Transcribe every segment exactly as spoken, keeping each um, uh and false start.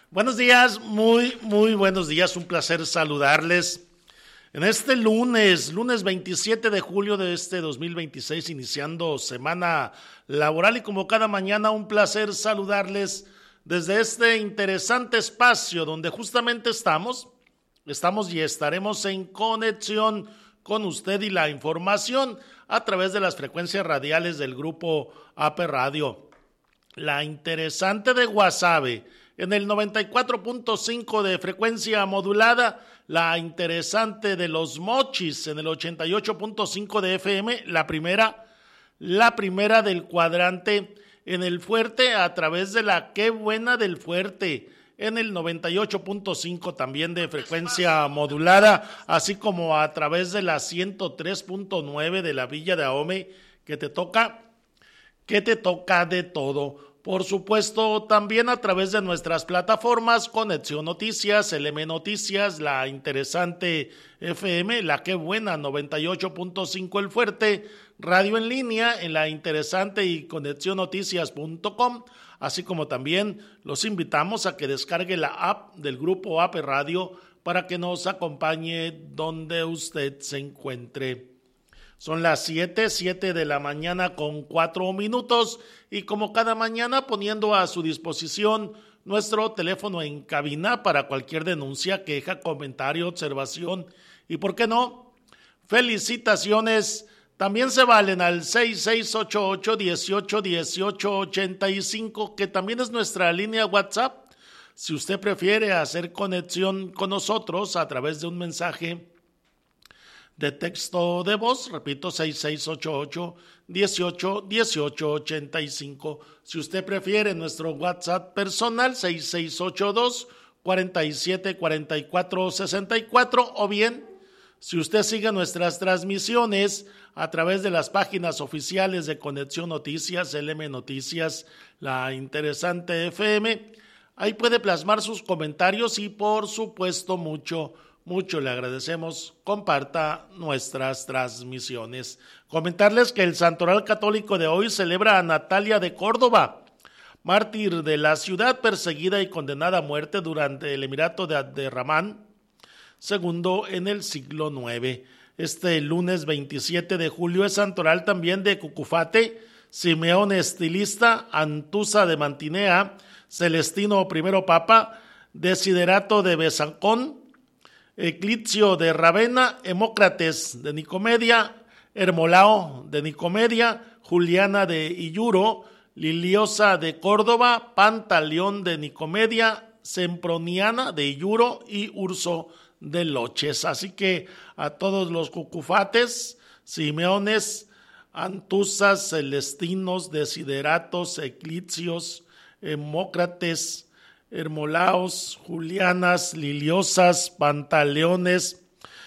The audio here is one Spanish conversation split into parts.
Buenos días, muy, muy buenos días, un placer saludarles. En este lunes, lunes veintisiete de julio de este dos mil veintiséis, iniciando semana laboral y como cada mañana, un placer saludarles desde este interesante espacio donde justamente estamos, estamos y estaremos en conexión con usted y la información a través de las frecuencias radiales del grupo A P Radio. La interesante de Guasave en el noventa y cuatro punto cinco de frecuencia modulada, la interesante de Los Mochis en el ochenta y ocho punto cinco de F M, la primera, la primera del cuadrante en el Fuerte a través de la Qué Buena del Fuerte en el noventa y ocho punto cinco también de frecuencia modulada, así como a través de la ciento tres punto nueve de la Villa de Ahome, que te toca, que te toca de todo. Por supuesto, también a través de nuestras plataformas, Conexión Noticias, L M Noticias, la interesante F M, la Qué Buena, noventa y ocho punto cinco El Fuerte, Radio en línea en la interesante y conexión noticias punto com, así como también los invitamos a que descargue la app del grupo A P Radio para que nos acompañe donde usted se encuentre. Son las siete, siete de la mañana con cuatro minutos y como cada mañana poniendo a su disposición nuestro teléfono en cabina para cualquier denuncia, queja, comentario, observación y, ¿por qué no?, felicitaciones. También se valen al seis seis ocho ocho, dieciocho, dieciocho, ochenta y cinco, que también es nuestra línea WhatsApp. Si usted prefiere hacer conexión con nosotros a través de un mensaje de texto de voz, repito, seis seis ocho ocho, dieciocho, dieciocho, ochenta y cinco. Si usted prefiere nuestro WhatsApp personal, seis seis ocho dos, cuarenta y siete, cuarenta y cuatro, sesenta y cuatro, o bien, si usted sigue nuestras transmisiones a través de las páginas oficiales de Conexión Noticias, L M Noticias, la interesante F M, ahí puede plasmar sus comentarios y, por supuesto, mucho Mucho le agradecemos, comparta nuestras transmisiones. Comentarles que el Santoral Católico de hoy celebra a Natalia de Córdoba, mártir de la ciudad, perseguida y condenada a muerte durante el Emirato de Abderramán segundo en el siglo nueve. Este lunes veintisiete de julio es Santoral también de Cucufate, Simeón Estilista, Antusa de Mantinea, Celestino I Papa, Desiderato de Besancón, Eclipsio de Ravenna, Hemócrates de Nicomedia, Hermolao de Nicomedia, Juliana de Illuro, Liliosa de Córdoba, Pantaleón de Nicomedia, Semproniana de Illuro y Urso de Loches. Así que a todos los cucufates, Simeones, Antusas, Celestinos, Desideratos, Eclipsios, Hemócrates, Hermolaos, Julianas, Liliosas, Pantaleones,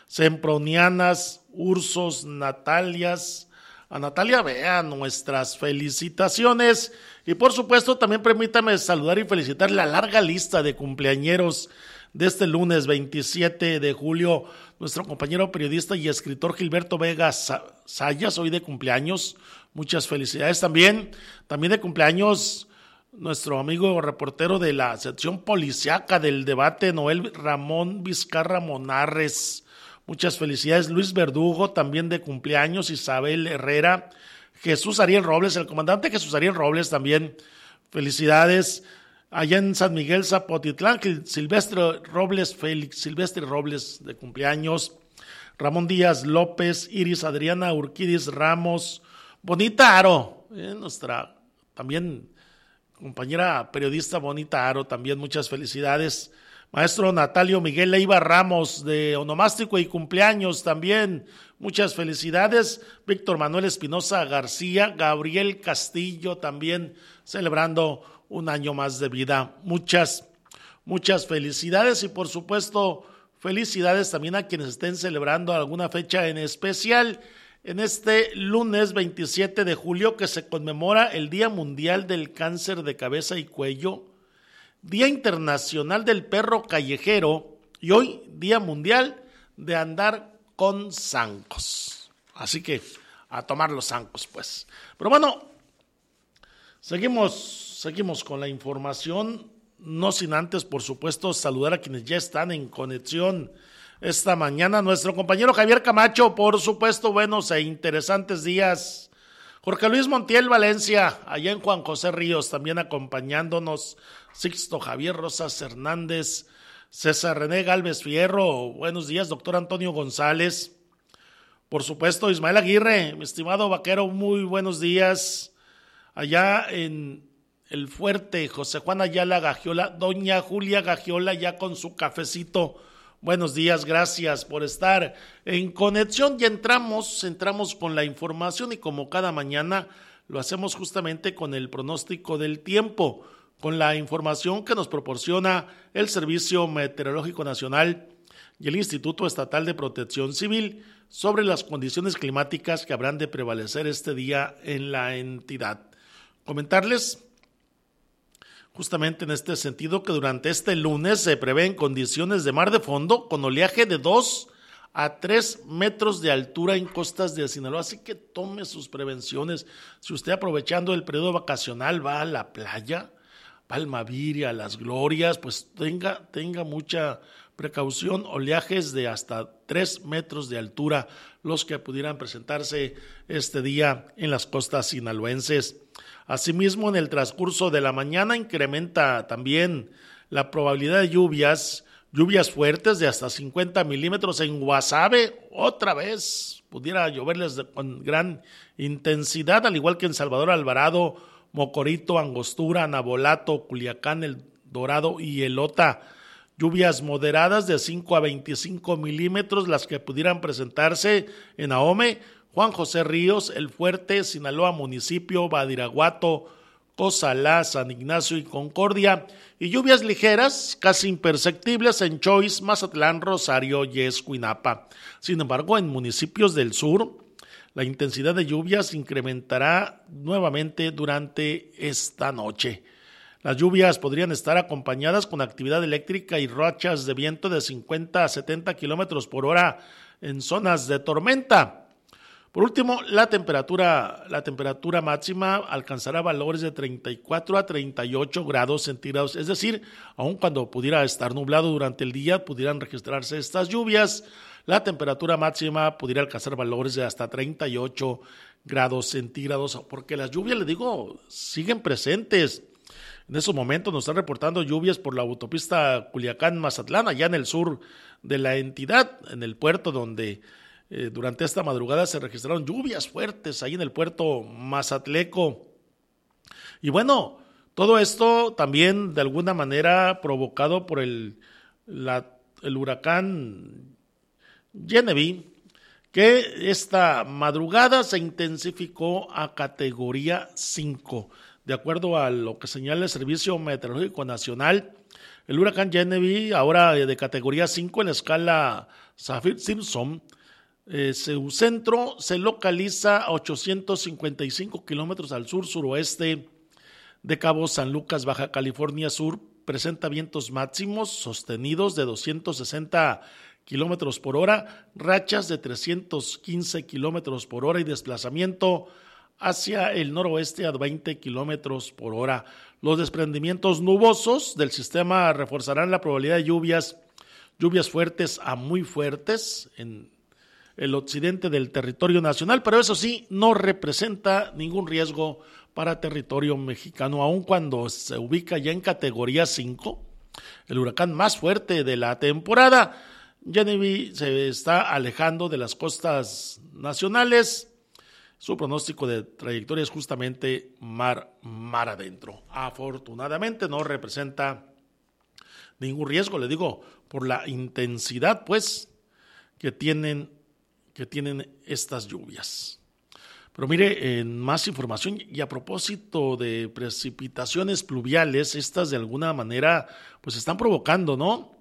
Sempronianas, Ursos, Natalias. A Natalia Bea, nuestras felicitaciones. Y por supuesto, también permítame saludar y felicitar la larga lista de cumpleañeros de este lunes veintisiete de julio. Nuestro compañero periodista y escritor Gilberto Vega Sayas, hoy de cumpleaños. Muchas felicidades también. También de cumpleaños nuestro amigo reportero de la sección policiaca del debate, Noel Ramón Vizcarra Monarres. Muchas felicidades. Luis Verdugo, también de cumpleaños. Isabel Herrera. Jesús Ariel Robles, el comandante Jesús Ariel Robles también. Felicidades. Allá en San Miguel Zapotitlán, Silvestre Robles, Félix Silvestre Robles, de cumpleaños. Ramón Díaz López, Iris Adriana Urquidis Ramos. Bonita Aro, eh, nuestra también compañera periodista Bonita Aro, también muchas felicidades. Maestro Natalio Miguel Leiva Ramos, de onomástico y cumpleaños también, muchas felicidades. Víctor Manuel Espinosa García, Gabriel Castillo también celebrando un año más de vida. Muchas, muchas felicidades y por supuesto felicidades también a quienes estén celebrando alguna fecha en especial. En este lunes veintisiete de julio, que se conmemora el Día Mundial del Cáncer de Cabeza y Cuello, Día Internacional del Perro Callejero y hoy Día Mundial de Andar con Zancos. Así que a tomar los zancos, pues. Pero bueno, seguimos, seguimos con la información. no sin antes, por supuesto, saludar a quienes ya están en conexión esta mañana. Nuestro compañero Javier Camacho, por supuesto, buenos e interesantes días. Jorge Luis Montiel Valencia, allá en Juan José Ríos, también acompañándonos. Sixto Javier Rosas Hernández, César René Galvez Fierro, buenos días. Doctor Antonio González, por supuesto, Ismael Aguirre, mi estimado vaquero, muy buenos días. Allá en el fuerte, José Juan Ayala Gagiola, doña Julia Gagiola, ya con su cafecito. Buenos días, gracias por estar en conexión. Ya entramos, entramos con la información y como cada mañana lo hacemos justamente con el pronóstico del tiempo, con la información que nos proporciona el Servicio Meteorológico Nacional y el Instituto Estatal de Protección Civil sobre las condiciones climáticas que habrán de prevalecer este día en la entidad. Comentarles justamente en este sentido que durante este lunes se prevén condiciones de mar de fondo con oleaje de dos a tres metros de altura en costas de Sinaloa, así que tome sus prevenciones. Si usted aprovechando el periodo vacacional va a la playa, va al Maviria, a Las Glorias, pues tenga, tenga mucha precaución, oleajes de hasta tres metros de altura los que pudieran presentarse este día en las costas sinaloenses. Asimismo, en el transcurso de la mañana incrementa también la probabilidad de lluvias, lluvias fuertes de hasta cincuenta milímetros en Guasave, otra vez pudiera lloverles de, con gran intensidad, al igual que en Salvador Alvarado, Mocorito, Angostura, Nabolato, Culiacán, El Dorado y Elota. Lluvias moderadas de cinco a veinticinco milímetros, las que pudieran presentarse en Ahome, Juan José Ríos, El Fuerte, Sinaloa Municipio, Badiraguato, Cozalá, San Ignacio y Concordia, y lluvias ligeras, casi imperceptibles en Choix, Mazatlán, Rosario y Escuinapa. Sin embargo, en municipios del sur, la intensidad de lluvias incrementará nuevamente durante esta noche. Las lluvias podrían estar acompañadas con actividad eléctrica y rachas de viento de cincuenta a setenta kilómetros por hora en zonas de tormenta. Por último, la temperatura, la temperatura máxima alcanzará valores de treinta y cuatro a treinta y ocho grados centígrados, es decir, aun cuando pudiera estar nublado durante el día, pudieran registrarse estas lluvias, la temperatura máxima pudiera alcanzar valores de hasta treinta y ocho grados centígrados, porque las lluvias, les digo, siguen presentes. En esos momentos nos están reportando lluvias por la autopista Culiacán-Mazatlán, allá en el sur de la entidad, en el puerto donde eh, durante esta madrugada se registraron lluvias fuertes, ahí en el puerto Mazatleco. Y bueno, todo esto también de alguna manera provocado por el, la, el huracán Genevieve, que esta madrugada se intensificó a categoría cinco. De acuerdo a lo que señala el Servicio Meteorológico Nacional, el huracán Genevieve, ahora de categoría cinco en la escala Saffir-Simpson, eh, su centro se localiza a ochocientos cincuenta y cinco kilómetros al sur-suroeste de Cabo San Lucas, Baja California Sur. Presenta vientos máximos sostenidos de doscientos sesenta kilómetros por hora, rachas de trescientos quince kilómetros por hora y desplazamiento hacia el noroeste a veinte kilómetros por hora. Los desprendimientos nubosos del sistema reforzarán la probabilidad de lluvias, lluvias fuertes a muy fuertes en el occidente del territorio nacional, pero eso sí, no representa ningún riesgo para territorio mexicano, aun cuando se ubica ya en categoría cinco, el huracán más fuerte de la temporada. Genevieve se está alejando de las costas nacionales. Su pronóstico de trayectoria es justamente mar, mar adentro. Afortunadamente no representa ningún riesgo, le digo, por la intensidad pues que tienen, que tienen estas lluvias. Pero mire, en más información y a propósito de precipitaciones pluviales, estas de alguna manera pues están provocando, ¿no?,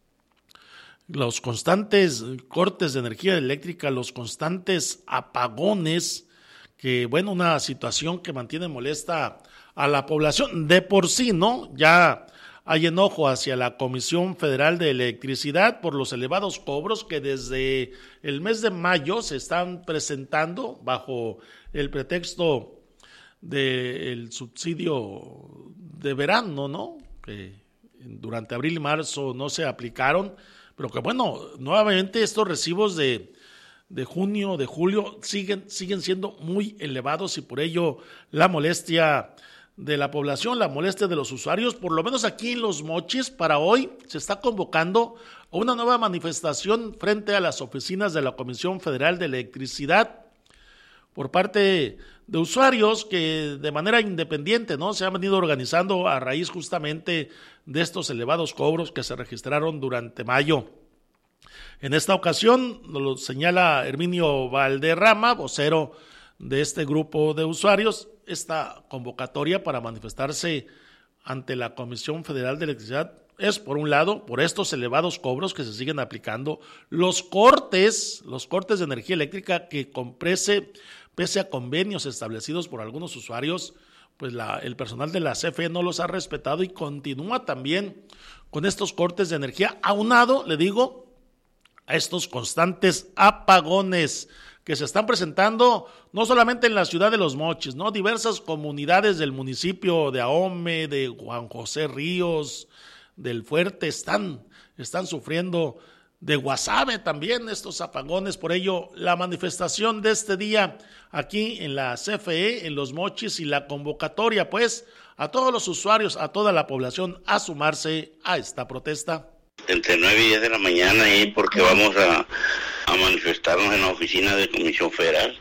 los constantes cortes de energía eléctrica, los constantes apagones, que bueno, una situación que mantiene molesta a la población de por sí, ¿no? Ya hay enojo hacia la Comisión Federal de Electricidad por los elevados cobros que desde el mes de mayo se están presentando bajo el pretexto del subsidio de verano, ¿no?, que durante abril y marzo no se aplicaron, pero que bueno, nuevamente estos recibos de, de junio, de julio, siguen, siguen siendo muy elevados y por ello la molestia de la población, la molestia de los usuarios, por lo menos aquí en Los Mochis, para hoy se está convocando a una nueva manifestación frente a las oficinas de la Comisión Federal de Electricidad por parte de usuarios que de manera independiente, ¿no?, se han venido organizando a raíz justamente de estos elevados cobros que se registraron durante mayo. En esta ocasión, nos lo señala Herminio Valderrama, vocero de este grupo de usuarios, esta convocatoria para manifestarse ante la Comisión Federal de Electricidad es, por un lado, por estos elevados cobros que se siguen aplicando, los cortes, los cortes de energía eléctrica que comprese, pese a convenios establecidos por algunos usuarios, pues la, el personal de la C F E no los ha respetado y continúa también con estos cortes de energía, aunado, le digo, a estos constantes apagones que se están presentando no solamente en la ciudad de Los Mochis, ¿no? Diversas comunidades del municipio de Ahome, de Juan José Ríos, del Fuerte, están, están sufriendo, de Guasave también estos apagones. Por ello, la manifestación de este día aquí en la C F E, en Los Mochis, y la convocatoria, pues, a todos los usuarios, a toda la población, a sumarse a esta protesta. Entre nueve y diez de la mañana ahí, porque vamos a, a manifestarnos en la oficina de Comisión Federal.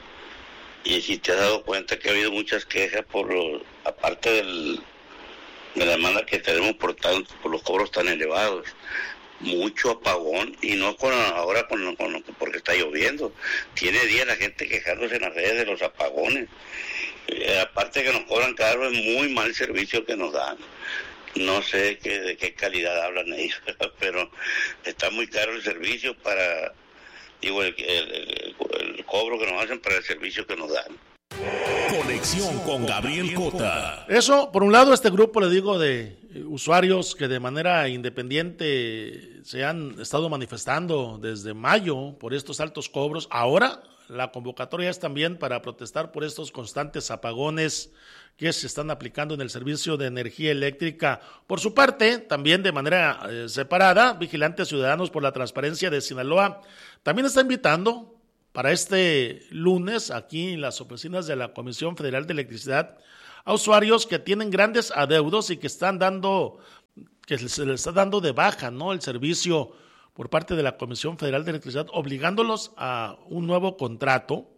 Y si te has dado cuenta que ha habido muchas quejas por los, aparte del, de la demanda que tenemos por, tan, por los cobros tan elevados, mucho apagón, y no con ahora con, con porque está lloviendo. Tiene días la gente quejándose en las redes de los apagones. Eh, aparte que nos cobran caro, es muy mal servicio que nos dan. No sé qué, de qué calidad hablan ellos, pero está muy caro el servicio para, digo, el, el, el, el cobro que nos hacen para el servicio que nos dan. Conexión con Gabriel Cota. Eso, por un lado, este grupo, le digo, de usuarios que de manera independiente se han estado manifestando desde mayo por estos altos cobros. Ahora la convocatoria es también para protestar por estos constantes apagones que se están aplicando en el servicio de energía eléctrica. Por su parte, también de manera eh, separada, Vigilantes Ciudadanos por la Transparencia de Sinaloa también está invitando para este lunes aquí en las oficinas de la Comisión Federal de Electricidad a usuarios que tienen grandes adeudos y que están dando, que se les está dando de baja, ¿no?, el servicio por parte de la Comisión Federal de Electricidad, obligándolos a un nuevo contrato.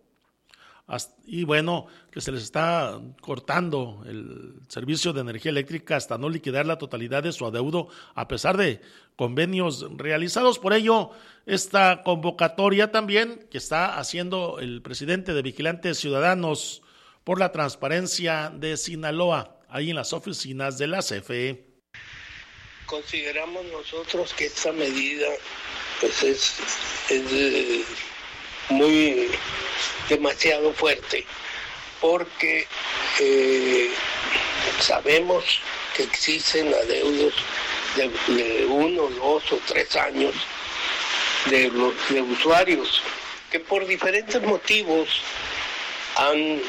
Y bueno, que se les está cortando el servicio de energía eléctrica hasta no liquidar la totalidad de su adeudo, a pesar de convenios realizados. Por ello, esta convocatoria también que está haciendo el presidente de Vigilantes Ciudadanos por la Transparencia de Sinaloa, ahí en las oficinas de la C F E. Consideramos nosotros que esta medida pues es, es eh, muy demasiado fuerte, porque eh, sabemos que existen adeudos de, de uno, dos o tres años de, de usuarios que por diferentes motivos han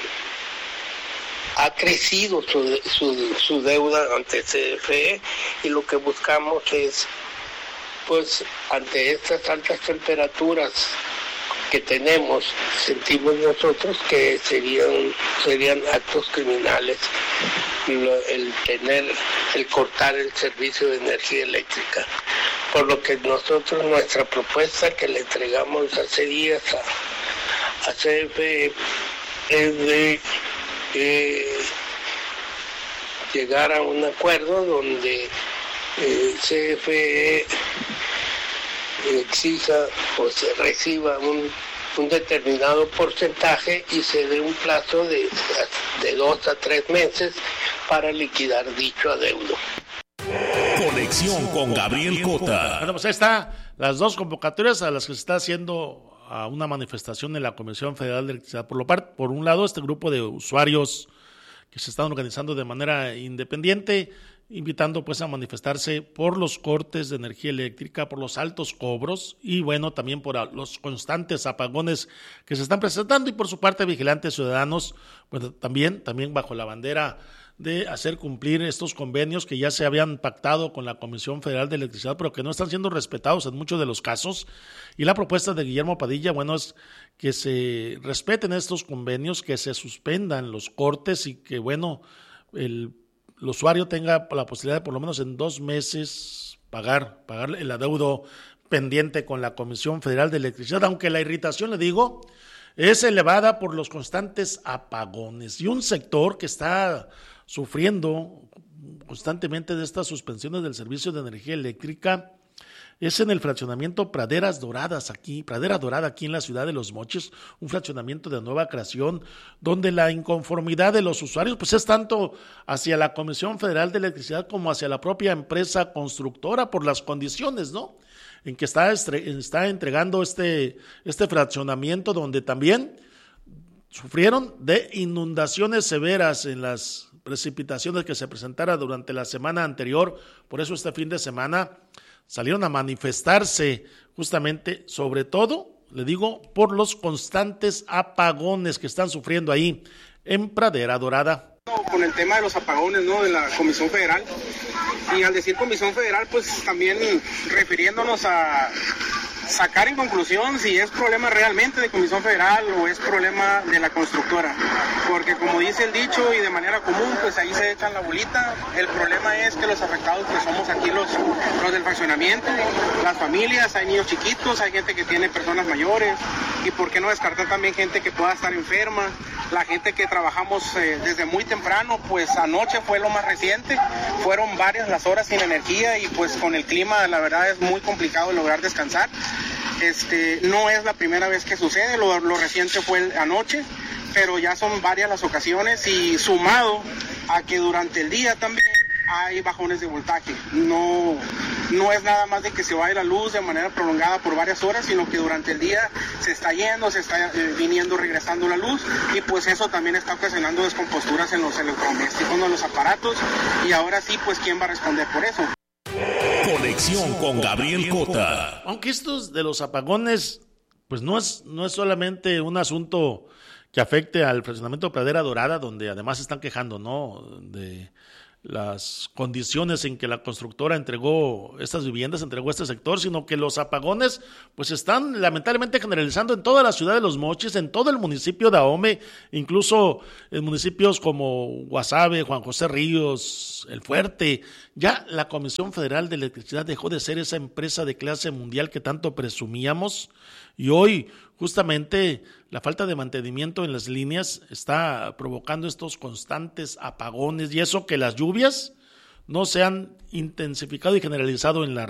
ha crecido su, su, su deuda ante C F E, y lo que buscamos es, pues, ante estas altas temperaturas que tenemos, sentimos nosotros que serían serían actos criminales el tener, el cortar el servicio de energía eléctrica. Por lo que nosotros, nuestra propuesta que le entregamos hace días a, a C F E es de eh, llegar a un acuerdo donde eh, C F E exija o se reciba un, un determinado porcentaje y se dé un plazo de, de dos a tres meses para liquidar dicho adeudo. Conexión con Gabriel Cota. Bueno, pues ahí está las dos convocatorias a las que se está haciendo a una manifestación en la Comisión Federal de Electricidad. Por lo par, por un lado, este grupo de usuarios que se están organizando de manera independiente, invitando pues a manifestarse por los cortes de energía eléctrica, por los altos cobros y bueno, también por los constantes apagones que se están presentando, y por su parte Vigilantes Ciudadanos, bueno, también, también bajo la bandera de hacer cumplir estos convenios que ya se habían pactado con la Comisión Federal de Electricidad, pero que no están siendo respetados en muchos de los casos. Y la propuesta de Guillermo Padilla, bueno, es que se respeten estos convenios, que se suspendan los cortes y que, bueno, el, el usuario tenga la posibilidad de por lo menos en dos meses pagar, pagar el adeudo pendiente con la Comisión Federal de Electricidad, aunque la irritación, le digo, es elevada por los constantes apagones y un sector que está sufriendo constantemente de estas suspensiones del servicio de energía eléctrica es en el fraccionamiento Praderas Doradas aquí, Pradera Dorada aquí en la ciudad de Los Mochis, un fraccionamiento de nueva creación donde la inconformidad de los usuarios pues es tanto hacia la Comisión Federal de Electricidad como hacia la propia empresa constructora por las condiciones, ¿no?, en que está, está entregando este, este fraccionamiento donde también sufrieron de inundaciones severas en las precipitaciones que se presentaron durante la semana anterior. Por eso este fin de semana salieron a manifestarse justamente, sobre todo, le digo, por los constantes apagones que están sufriendo ahí en Pradera Dorada. Con el tema de los apagones, ¿no?, de la Comisión Federal, y al decir Comisión Federal, pues también refiriéndonos a sacar en conclusión si es problema realmente de Comisión Federal o es problema de la constructora, porque como dice el dicho y de manera común, pues ahí se echan la bolita. El problema es que los afectados pues somos aquí los, los del fraccionamiento, las familias, hay niños chiquitos, hay gente que tiene personas mayores, y por qué no descartar también gente que pueda estar enferma, la gente que trabajamos eh, desde muy temprano, pues anoche fue lo más reciente, fueron varias las horas sin energía y pues con el clima la verdad es muy complicado lograr descansar. Este, no es la primera vez que sucede, lo, lo reciente fue el, anoche, pero ya son varias las ocasiones y sumado a que durante el día también hay bajones de voltaje. No, no es nada más de que se vaya la luz de manera prolongada por varias horas, sino que durante el día se está yendo, se está eh, viniendo, regresando la luz, y pues eso también está ocasionando descomposturas en los electrodomésticos, en los aparatos, y ahora sí, pues ¿quién va a responder por eso? Conexión con Gabriel Cota. Aunque estos de los apagones, pues no es, no es solamente un asunto que afecte al fraccionamiento Pradera Dorada, donde además se están quejando, ¿no?, de las condiciones en que la constructora entregó estas viviendas, entregó este sector, sino que los apagones pues están lamentablemente generalizando en toda la ciudad de Los Mochis, en todo el municipio de Ahome, incluso en municipios como Guasave, Juan José Ríos, El Fuerte. Ya la Comisión Federal de Electricidad dejó de ser esa empresa de clase mundial que tanto presumíamos, y hoy justamente la falta de mantenimiento en las líneas está provocando estos constantes apagones, y eso que las lluvias no se han intensificado y generalizado en la